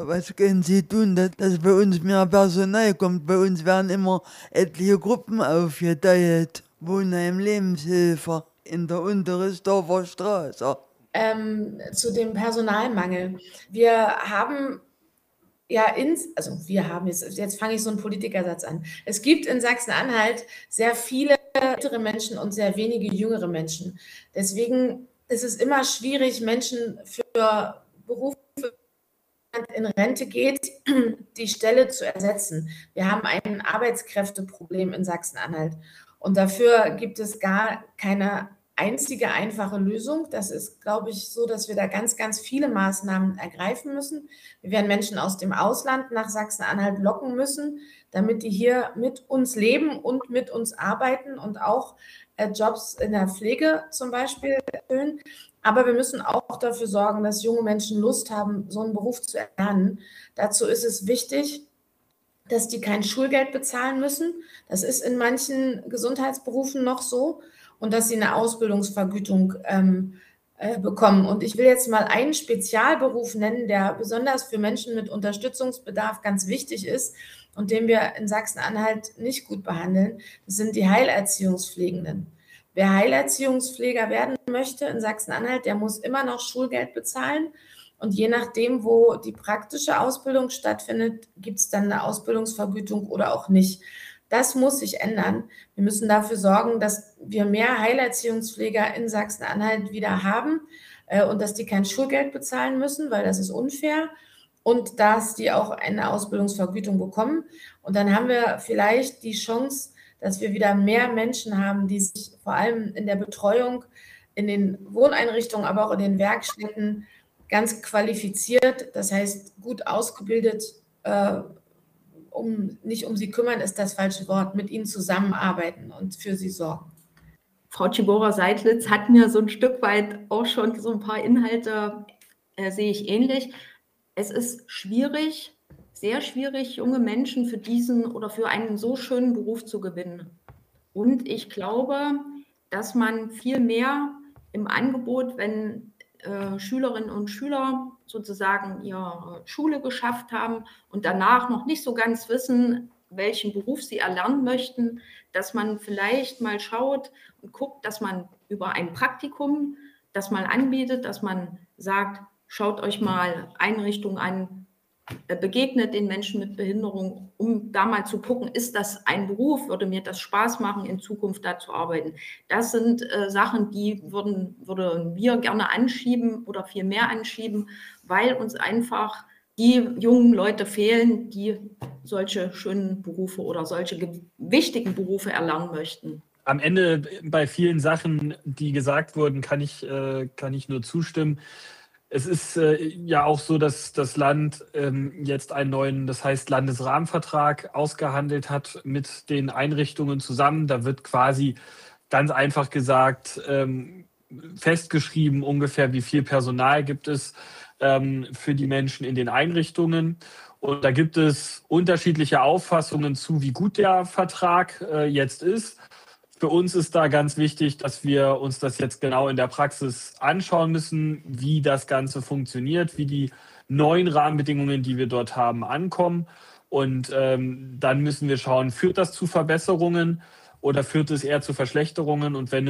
Was können Sie tun, dass bei uns mehr Personal kommt? Bei uns werden immer etliche Gruppen aufgeteilt. Wohnheim Lebenshilfe in der Unteresdorfer Straße. Zu dem Personalmangel. Wir haben ja jetzt fange ich so einen Politikersatz an. Es gibt in Sachsen-Anhalt sehr viele ältere Menschen und sehr wenige jüngere Menschen. Deswegen ist es immer schwierig, Menschen für Berufe in Rente geht, die Stelle zu ersetzen. Wir haben ein Arbeitskräfteproblem in Sachsen-Anhalt und dafür gibt es gar keine einzige einfache Lösung. Das ist, glaube ich, so, dass wir da ganz, ganz viele Maßnahmen ergreifen müssen. Wir werden Menschen aus dem Ausland nach Sachsen-Anhalt locken müssen, damit die hier mit uns leben und mit uns arbeiten und auch Jobs in der Pflege zum Beispiel erfüllen. Aber wir müssen auch dafür sorgen, dass junge Menschen Lust haben, so einen Beruf zu erlernen. Dazu ist es wichtig, dass die kein Schulgeld bezahlen müssen. Das ist in manchen Gesundheitsberufen noch so. Und dass sie eine Ausbildungsvergütung bekommen. Und ich will jetzt mal einen Spezialberuf nennen, der besonders für Menschen mit Unterstützungsbedarf ganz wichtig ist und den wir in Sachsen-Anhalt nicht gut behandeln. Das sind die Heilerziehungspflegenden. Wer Heilerziehungspfleger werden möchte in Sachsen-Anhalt, der muss immer noch Schulgeld bezahlen. Und je nachdem, wo die praktische Ausbildung stattfindet, gibt es dann eine Ausbildungsvergütung oder auch nicht. Das muss sich ändern. Wir müssen dafür sorgen, dass wir mehr Heilerziehungspfleger in Sachsen-Anhalt wieder haben und dass die kein Schulgeld bezahlen müssen, weil das ist unfair und dass die auch eine Ausbildungsvergütung bekommen. Und dann haben wir vielleicht die Chance, dass wir wieder mehr Menschen haben, die sich vor allem in der Betreuung, in den Wohneinrichtungen, aber auch in den Werkstätten ganz qualifiziert, das heißt gut ausgebildet, nicht um sie kümmern, ist das falsche Wort, mit ihnen zusammenarbeiten und für sie sorgen. Frau Tschiboura-Seidlitz hat mir so ein Stück weit auch schon so ein paar Inhalte, sehe ich ähnlich. Es ist schwierig, sehr schwierig, junge Menschen für diesen oder für einen so schönen Beruf zu gewinnen. Und ich glaube, dass man viel mehr im Angebot, wenn Schülerinnen und Schüler sozusagen ihre Schule geschafft haben und danach noch nicht so ganz wissen, welchen Beruf sie erlernen möchten, dass man vielleicht mal schaut und guckt, dass man über ein Praktikum das mal anbietet, dass man sagt, schaut euch mal Einrichtungen an, begegnet den Menschen mit Behinderung, um da mal zu gucken, ist das ein Beruf, würde mir das Spaß machen, in Zukunft da zu arbeiten. Das sind Sachen, die würden wir gerne anschieben oder viel mehr anschieben, weil uns einfach die jungen Leute fehlen, die solche schönen Berufe oder solche wichtigen Berufe erlernen möchten. Am Ende bei vielen Sachen, die gesagt wurden, kann ich nur zustimmen. Es ist ja auch so, dass das Land jetzt einen neuen, das heißt Landesrahmenvertrag, ausgehandelt hat mit den Einrichtungen zusammen. Da wird quasi ganz einfach gesagt, festgeschrieben ungefähr, wie viel Personal gibt es für die Menschen in den Einrichtungen. Und da gibt es unterschiedliche Auffassungen zu, wie gut der Vertrag jetzt ist. Für uns ist da ganz wichtig, dass wir uns das jetzt genau in der Praxis anschauen müssen, wie das Ganze funktioniert, wie die neuen Rahmenbedingungen, die wir dort haben, ankommen. Und dann müssen wir schauen, führt das zu Verbesserungen oder führt es eher zu Verschlechterungen? Und wenn